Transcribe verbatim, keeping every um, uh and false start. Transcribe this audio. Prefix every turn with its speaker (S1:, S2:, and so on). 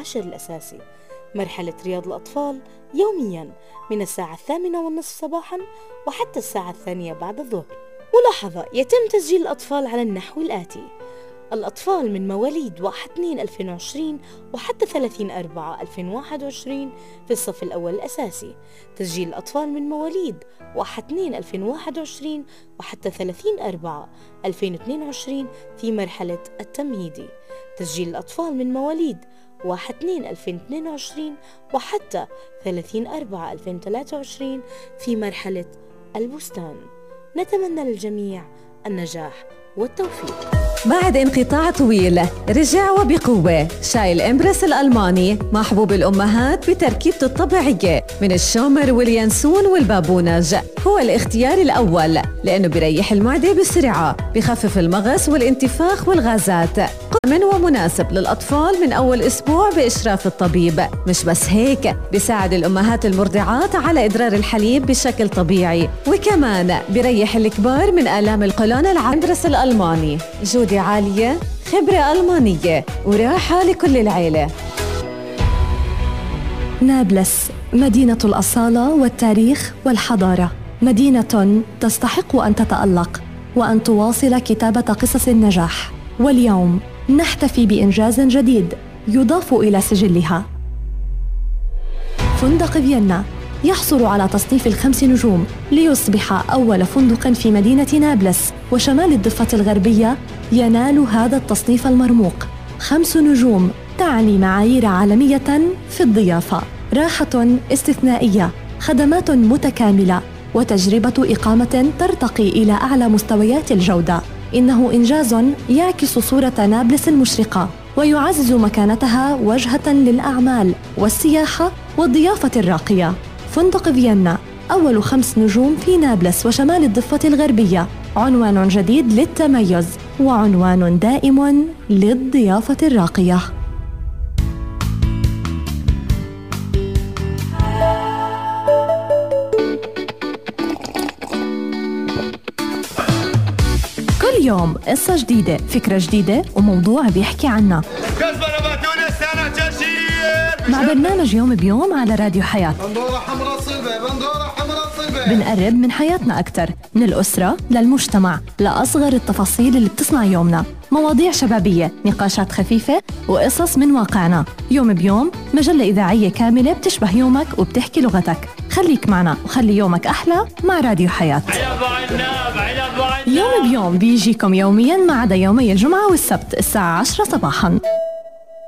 S1: العاشر الأساسي. مرحلة رياض الأطفال يوميا من الساعة الثامنة والنصف صباحا وحتى الساعة الثانية بعد الظهر. ملاحظة: يتم تسجيل الأطفال على النحو الآتي: الأطفال من مواليد واحد اثنين ألفين وعشرين وحتى ثلاثين أربعة ألفين وواحد وعشرين في الصف الأول الأساسي. تسجيل الأطفال من مواليد واحد اثنين ألفين وواحد وعشرين وحتى ثلاثين أربعة ألفين واثنين وعشرين في مرحلة التمهيدي. تسجيل الأطفال من مواليد واحد اثنين ألفين واثنين وعشرين وحتى ثلاثين أربعة ألفين وثلاثة وعشرين في مرحلة البستان. نتمنى للجميع النجاح والتوفيق.
S2: بعد انقطاع طويل رجع وبقوة شاي الإمبرس الألماني، محبوب الأمهات بتركيبته الطبيعية من الشومر واليانسون والبابونج. هو الاختيار الأول لأنه بيريح المعدة بسرعة، بخفف المغص والانتفاخ والغازات، آمن ومناسب للأطفال من أول أسبوع بإشراف الطبيب. مش بس هيك، بيساعد الأمهات المرضعات على إدرار الحليب بشكل طبيعي، وكمان بيريح الكبار من آلام القولون الإمبرس الألماني. جودة عالية، خبرة ألمانية، وراحة لكل العيلة.
S3: نابلس، مدينة الأصالة والتاريخ والحضارة، مدينة تستحق أن تتألق وأن تواصل كتابة قصص النجاح. واليوم نحتفي بإنجاز جديد يضاف إلى سجلها. فندق فيينا يحصل على تصنيف الخمس نجوم ليصبح أول فندق في مدينة نابلس وشمال الضفة الغربية ينال هذا التصنيف المرموق. خمس نجوم تعني معايير عالمية في الضيافة، راحة استثنائية، خدمات متكاملة، وتجربة إقامة ترتقي إلى أعلى مستويات الجودة. إنه إنجاز يعكس صورة نابلس المشرقة ويعزز مكانتها وجهة للأعمال والسياحة والضيافة الراقية. فندق فيينا أول خمس نجوم في نابلس وشمال الضفة الغربية، عنوان جديد للتميز وعنوان دائم للضيافة الراقية. كل يوم قصة جديدة، فكرة جديدة، وموضوع بيحكي عنها مع برنامج يوم بيوم على راديو حياة.
S4: بندورة حمراء صلبة، بندورة حمراء صلبة.
S3: بنقرب من حياتنا أكتر، من الأسرة للمجتمع، لأصغر التفاصيل اللي بتصنع يومنا. مواضيع شبابية، نقاشات خفيفة، وقصص من واقعنا. يوم بيوم مجلة إذاعية كاملة بتشبه يومك وبتحكي لغتك. خليك معنا وخلي يومك أحلى مع راديو حياة. يوم بيوم بيجيكم يومياً ما عدا يومي الجمعة والسبت الساعة عشرة صباحاً.